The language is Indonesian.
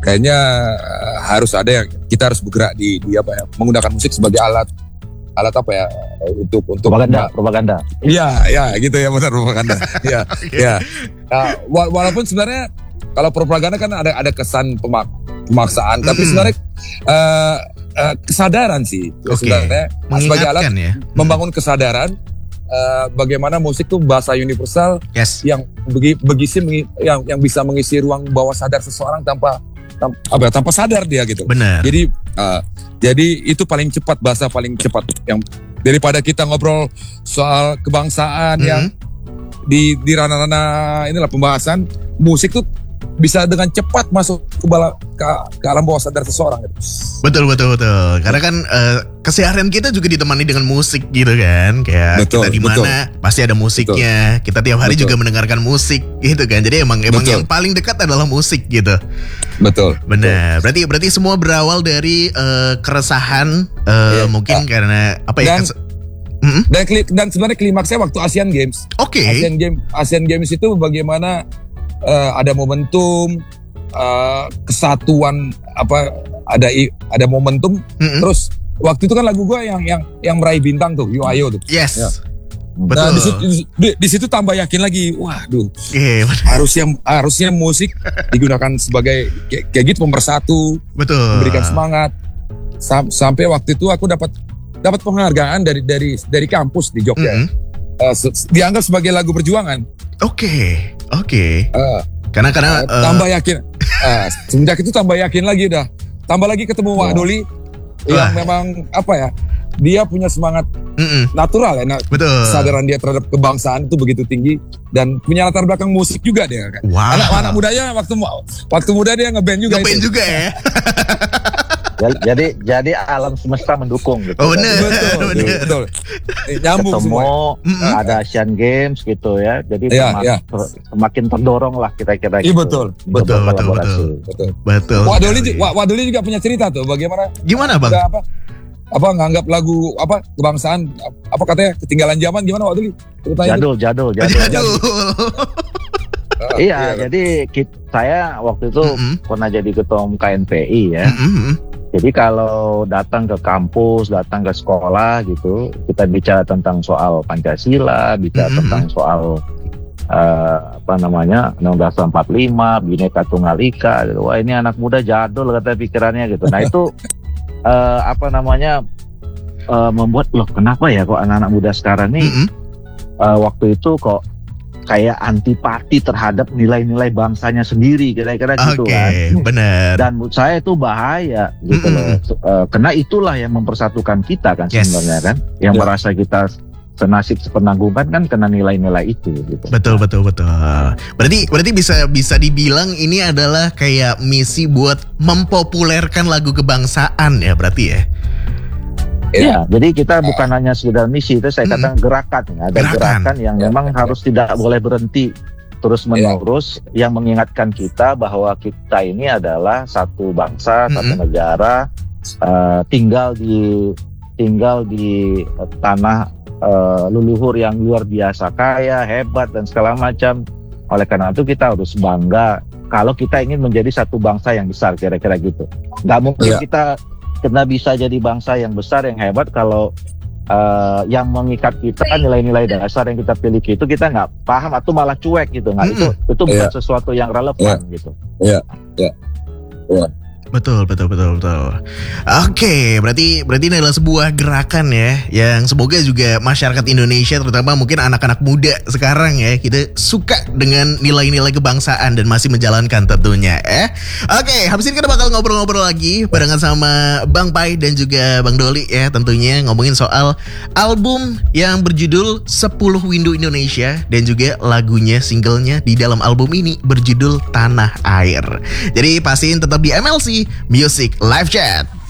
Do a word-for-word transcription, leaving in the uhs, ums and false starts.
kayaknya uh, harus ada yang kita harus bergerak di, di apa ya, menggunakan musik sebagai alat alat apa ya untuk untuk propaganda propaganda. Iya, ya gitu ya, benar, propaganda. Iya, iya. Nah, walaupun sebenarnya kalau propaganda kan ada ada kesan pemak, pemaksaan, tapi hmm. sebenarnya uh, uh, kesadaran sih okay. sebenarnya sebagai alat ya? membangun kesadaran uh, bagaimana musik tuh bahasa universal yes. yang begi, begisi yang yang bisa mengisi ruang bawah sadar seseorang tanpa tanpa, apa, tanpa sadar dia gitu. Benar. Jadi uh, jadi itu paling cepat, bahasa paling cepat yang daripada kita ngobrol soal kebangsaan hmm. yang di di ranah-ranah inilah pembahasan musik tuh bisa dengan cepat masuk ke, bala, ke, ke alam bawah sadar seseorang gitu. Betul betul betul. Karena kan uh, keseharian kita juga ditemani dengan musik gitu kan. Kayak betul, kita di mana pasti ada musiknya. Betul. Kita tiap hari betul. juga mendengarkan musik gitu kan. Jadi emang emang betul. yang paling dekat adalah musik gitu. Betul. Benar. Berarti berarti semua berawal dari uh, keresahan uh, ya, mungkin ya. karena apa ya? Dan, mm-hmm. dan, dan sebenarnya klimaksnya waktu Asian Games. Oke. Okay. Asian Games Asian Games itu bagaimana Uh, ada momentum uh, kesatuan apa ada ada momentum mm-hmm. terus waktu itu kan lagu gue yang yang yang meraih bintang tuh Yo Ayo tuh yes ya. Betul. Nah, di situ, di, di situ tambah yakin lagi, waduh yeah, harusnya harusnya musik digunakan sebagai kayak, kayak gitu pemersatu, betul, memberikan semangat. Sam, sampai waktu itu aku dapat dapat penghargaan dari dari dari kampus di Jogja, mm-hmm. uh, se- dianggap sebagai lagu perjuangan. Oke, okay, oke. Okay. Uh, karena karena uh, tambah yakin. Uh, semenjak itu tambah yakin lagi dah. Tambah lagi ketemu Wak Doli oh. yang memang apa ya? Dia punya semangat Mm-mm. natural ya. Nah, betul. Kesadaran dia terhadap kebangsaan itu begitu tinggi dan punya latar belakang musik juga dia kan. Wow. Anak anak mudanya waktu waktu muda dia ngeband juga. Ngeband juga ya. jadi jadi alam semesta mendukung gitu. Oh benar, betul, benar. Betul. Nyambung Ketemu semua. Ada Asian Games gitu ya. Jadi ya, semakin, ya. semakin terdorong lah kira-kira gitu. Iya betul. Betul, betul, betul. Betul. Betul. Wak Doli, Wak Doli juga punya cerita tuh bagaimana? Gimana, Bang? Apa? Apa nganggap lagu apa kebangsaan apa katanya ketinggalan zaman gimana Wak Doli? Jadul, jadul, jadul, jadul. Uh, iya, iya, jadi kita, saya waktu itu mm-hmm. pernah jadi ketua umum K N P I ya. Mm-hmm. Jadi kalau datang ke kampus, datang ke sekolah gitu, kita bicara tentang soal Pancasila, bicara mm-hmm. tentang soal uh, apa namanya Undang-Undang Dasar empat puluh lima, Bhinneka Tunggal Ika. Gitu. Wah ini anak muda jadul kata pikirannya gitu. Nah itu uh, apa namanya uh, membuat loh kenapa ya kok anak-anak muda sekarang nih mm-hmm. uh, waktu itu kok kayak antipati terhadap nilai-nilai bangsanya sendiri kira-kira gitu kan. Oke, benar. Dan menurut saya itu bahaya gitu mm-hmm. loh. Uh, karena itulah yang mempersatukan kita kan yes. sebenarnya kan. Yang yeah. merasa kita senasib sepenanggungan kan kena nilai-nilai itu gitu. Betul betul betul. Berarti berarti bisa bisa dibilang ini adalah kayak misi buat mempopulerkan lagu kebangsaan ya berarti ya. Iya, ya, jadi kita bukan hanya sekedar misi, itu saya katakan gerakan, ya. Ada gerakan, gerakan yang ya, memang ya. harus tidak boleh berhenti terus menerus, ya. yang mengingatkan kita bahwa kita ini adalah satu bangsa, mm-hmm. satu negara, uh, tinggal di tinggal di uh, tanah uh, leluhur yang luar biasa kaya, hebat dan segala macam. Oleh karena itu kita harus bangga kalau kita ingin menjadi satu bangsa yang besar, kira-kira gitu. Nggak mungkin ya. kita Karena bisa jadi bangsa yang besar, yang hebat kalau uh, yang mengikat kita nilai-nilai dasar yang kita miliki itu kita nggak paham atau malah cuek gitu, nggak mm-hmm. itu itu bukan yeah. sesuatu yang relevan yeah. gitu. Iya, yeah. iya, iya. Betul, betul, betul, betul. Oke, berarti berarti ini adalah sebuah gerakan ya, yang semoga juga masyarakat Indonesia, terutama mungkin anak-anak muda sekarang ya, kita suka dengan nilai-nilai kebangsaan dan masih menjalankan tentunya. Eh, oke, habis ini kita bakal ngobrol-ngobrol lagi barengan sama Bang Pai dan juga Bang Doli ya, tentunya ngomongin soal album yang berjudul sepuluh Windu Indonesia dan juga lagunya, singlenya di dalam album ini berjudul Tanah Air. Jadi pastiin tetap di M L C Music Live Chat.